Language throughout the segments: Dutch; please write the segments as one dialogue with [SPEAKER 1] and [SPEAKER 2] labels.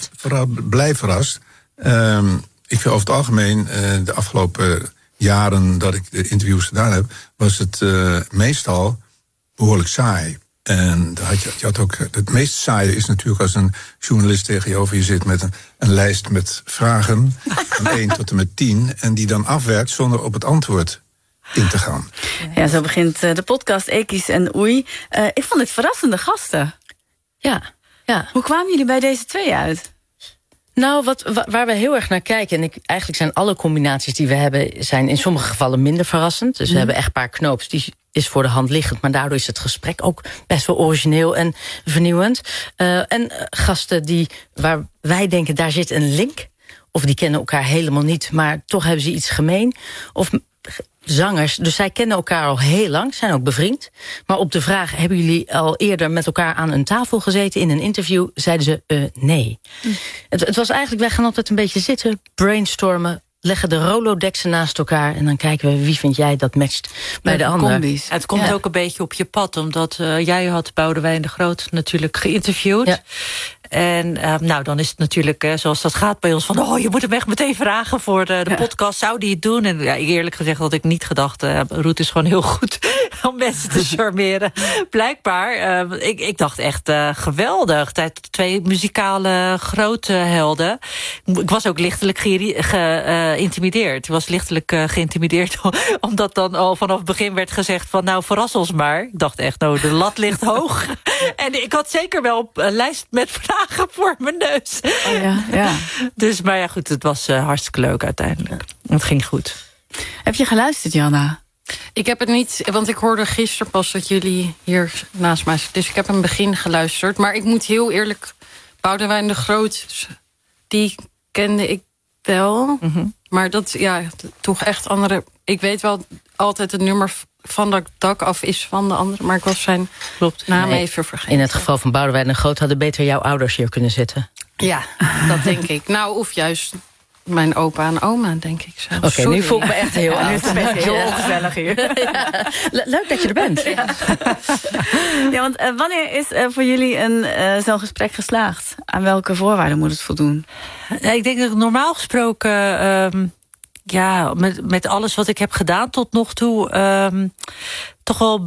[SPEAKER 1] blij verrast. Ik vind over het algemeen de afgelopen jaren dat ik de interviews gedaan heb, was het meestal behoorlijk saai. En je had ook, het meest saaie is natuurlijk als een journalist tegenover je zit met een lijst met vragen van 1 tot en met 10... en die dan afwerkt zonder op het antwoord in te gaan.
[SPEAKER 2] Ja, zo begint de podcast Ekies en Oei. Ik vond het verrassende gasten.
[SPEAKER 3] Ja.
[SPEAKER 2] Hoe kwamen jullie bij deze twee uit?
[SPEAKER 3] Nou, waar we heel erg naar kijken, en eigenlijk zijn alle combinaties die we hebben, zijn in sommige gevallen minder verrassend. Dus we hebben echt een paar knoops, die is voor de hand liggend, maar daardoor is het gesprek ook best wel origineel en vernieuwend. En gasten waar wij denken, daar zit een link, of die kennen elkaar helemaal niet, maar toch hebben ze iets gemeen. Of zangers, dus zij kennen elkaar al heel lang, zijn ook bevriend. Maar op de vraag, hebben jullie al eerder met elkaar aan een tafel gezeten in een interview, zeiden ze nee. Het was eigenlijk, wij gaan altijd een beetje zitten, brainstormen, leggen de Rolodexen naast elkaar en dan kijken we wie vind jij dat matcht bij de ander.
[SPEAKER 4] Combi's. Het komt ook een beetje op je pad, omdat jij had Boudewijn de Groot natuurlijk geïnterviewd. Ja. En dan is het natuurlijk, zoals dat gaat bij ons, van je moet hem echt meteen vragen voor de podcast. Zou die het doen? En eerlijk gezegd had ik niet gedacht, Ruud is gewoon heel goed om mensen te charmeren. Blijkbaar. Ik dacht echt geweldig. Twee muzikale grote helden. Ik was ook lichtelijk geïntimideerd. Ik was lichtelijk geïntimideerd omdat dan al vanaf het begin werd gezegd van verras ons maar. Ik dacht echt, de lat ligt hoog. En ik had zeker wel een lijst met vragen voor mijn neus. Dus, maar ja goed, het was hartstikke leuk uiteindelijk. Het ging goed.
[SPEAKER 2] Heb je geluisterd, Janna?
[SPEAKER 5] Ik heb het niet, want ik hoorde gisteren pas dat jullie hier naast mij zitten. Dus ik heb een begin geluisterd. Maar ik moet heel eerlijk, Boudewijn de Groot, die kende ik wel. Mm-hmm. Maar dat, toch echt andere. Ik weet wel altijd het nummer van dat dak af is van de andere, maar ik was zijn naam even vergeten.
[SPEAKER 3] In het geval van Boudewijn de Groot hadden beter jouw ouders hier kunnen zitten.
[SPEAKER 5] Ja, dat denk ik. Nou, of juist mijn opa en oma, denk ik zo.
[SPEAKER 3] Oké, nu voel ik me echt heel
[SPEAKER 2] Nu is het heel ongezellig hier.
[SPEAKER 3] Leuk dat je er bent.
[SPEAKER 2] Ja, want wanneer is voor jullie zo'n gesprek geslaagd? Aan welke voorwaarden moet het voldoen?
[SPEAKER 4] Ik denk dat normaal gesproken met alles wat ik heb gedaan tot nog toe, toch wel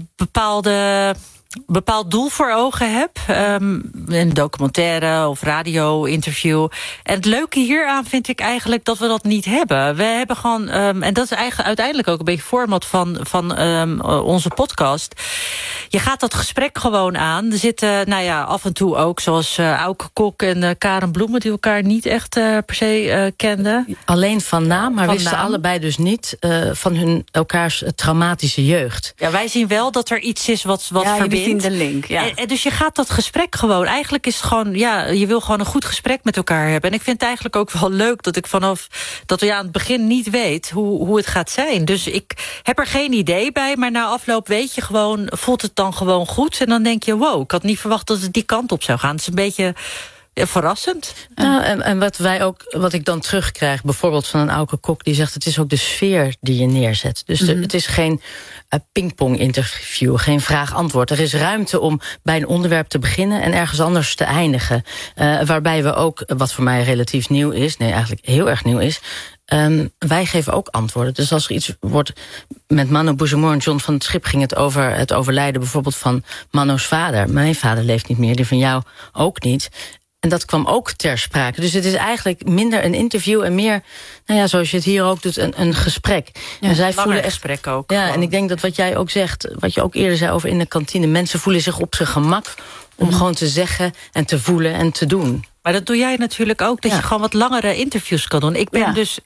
[SPEAKER 4] bepaald doel voor ogen heb. Een documentaire of radio-interview. En het leuke hieraan vind ik eigenlijk dat we dat niet hebben. We hebben gewoon, en dat is eigenlijk uiteindelijk ook een beetje format van onze podcast. Je gaat dat gesprek gewoon aan. Er zitten, af en toe ook, zoals Auke Kok en Karen Bloemen, die elkaar niet echt per se kenden.
[SPEAKER 3] Alleen van naam, maar wisten allebei dus niet van elkaars traumatische jeugd.
[SPEAKER 4] Ja, wij zien wel dat er iets is wat verbindt.
[SPEAKER 2] De link,
[SPEAKER 4] en dus je gaat dat gesprek gewoon. Eigenlijk is het gewoon, je wil gewoon een goed gesprek met elkaar hebben. En ik vind het eigenlijk ook wel leuk dat ik dat we aan het begin niet weet hoe het gaat zijn. Dus ik heb er geen idee bij, maar na afloop weet je gewoon, voelt het dan gewoon goed. En dan denk je, wow, ik had niet verwacht dat het die kant op zou gaan. Het is een beetje verrassend.
[SPEAKER 3] Nou, en wat ik dan terugkrijg, bijvoorbeeld van een Auke Kok, die zegt, het is ook de sfeer die je neerzet. Dus het is geen pingpong-interview, geen vraag-antwoord. Er is ruimte om bij een onderwerp te beginnen en ergens anders te eindigen. Waarbij we ook, wat voor mij relatief nieuw is, eigenlijk heel erg nieuw is, wij geven ook antwoorden. Dus als er iets wordt met Mano Bougemoor en John van het Schip, ging het over het overlijden bijvoorbeeld van Mano's vader. Mijn vader leeft niet meer, die van jou ook niet. En dat kwam ook ter sprake. Dus het is eigenlijk minder een interview en meer, zoals je het hier ook doet, een gesprek.
[SPEAKER 4] Ja,
[SPEAKER 3] en zij
[SPEAKER 4] voelen echt gesprek ook.
[SPEAKER 3] Ja, en ik denk dat wat jij ook zegt, wat je ook eerder zei over in de kantine, mensen voelen zich op zijn gemak om gewoon te zeggen en te voelen en te doen.
[SPEAKER 4] Maar dat doe jij natuurlijk ook, dat je gewoon wat langere interviews kan doen. Ik ben dus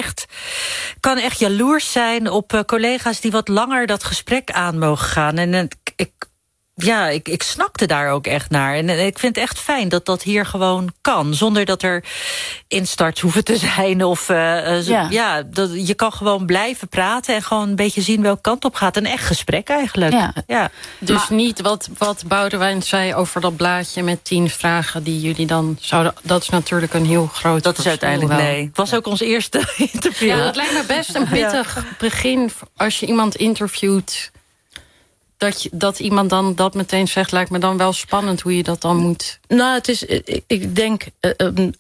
[SPEAKER 4] kan echt jaloers zijn op collega's die wat langer dat gesprek aan mogen gaan. En ik snakte daar ook echt naar. En ik vind het echt fijn dat dat hier gewoon kan. Zonder dat er instarts hoeven te zijn. Of je kan gewoon blijven praten en gewoon een beetje zien welke kant op gaat. Een echt gesprek eigenlijk. Ja.
[SPEAKER 5] Dus niet wat Boudewijn zei over dat blaadje met 10 vragen die jullie dan zouden. Dat is natuurlijk een heel groot.
[SPEAKER 4] Dat is uiteindelijk nee. Het was ook ons eerste interview.
[SPEAKER 5] Ja, het lijkt me best een pittig begin als je iemand interviewt. Dat iemand dan dat meteen zegt, lijkt me dan wel spannend hoe je dat dan moet.
[SPEAKER 3] Nou, het is, ik denk,